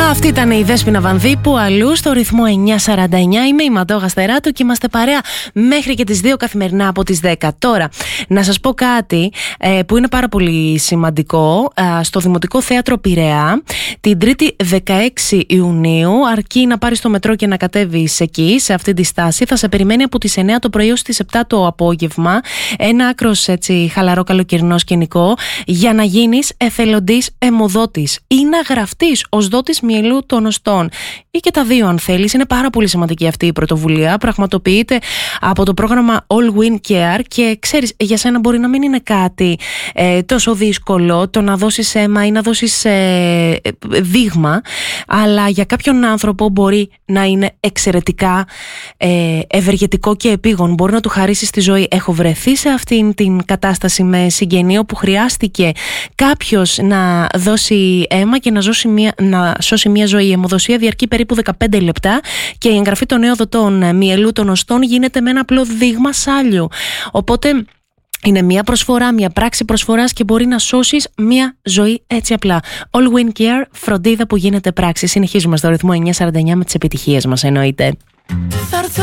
Αυτή ήταν η Δέσποινα Βανδίπου, αλλού στο ρυθμό 949. Είμαι η Μαντώ Γαστεράτου και είμαστε παρέα μέχρι και τις 2 καθημερινά από τις 10. Τώρα, να σας πω κάτι που είναι πάρα πολύ σημαντικό. Στο Δημοτικό Θέατρο Πειραιά, την 3η 16 Ιουνίου, αρκεί να πάρεις το μετρό και να κατέβεις εκεί, σε αυτή τη στάση, θα σε περιμένει από τις 9 το πρωί ως τις 7 το απόγευμα. Ένα άκρος έτσι χαλαρό καλοκαιρινό σκηνικό για να γίνεις εθελοντής αιμοδότης ή να γραφτείς ως δότης μυελού των οστών. Ή και τα δύο, αν θέλεις. Είναι πάρα πολύ σημαντική αυτή η πρωτοβουλία. Πραγματοποιείται από το πρόγραμμα All Win Care και ξέρεις, για σένα μπορεί να μην είναι κάτι τόσο δύσκολο το να δώσεις αίμα ή να δώσεις δείγμα, αλλά για κάποιον άνθρωπο μπορεί να είναι εξαιρετικά ευεργετικό και επίγον. Μπορεί να του χαρίσει τη ζωή. Έχω βρεθεί σε αυτήν την κατάσταση με συγγενείο που χρειάστηκε κάποιος να δώσει αίμα και να σώσει μια ζωή. Η αιμοδοσία διαρκεί περίπου 15 λεπτά και η εγγραφή των νεοδοτών μυελού των οστών γίνεται με ένα απλό δείγμα σάλιου. Οπότε είναι μια προσφορά, μια πράξη προσφοράς και μπορεί να σώσεις μια ζωή έτσι απλά. All Win Care, φροντίδα που γίνεται πράξη. Συνεχίζουμε στο ρυθμό 949 με τις επιτυχίες μας, εννοείται.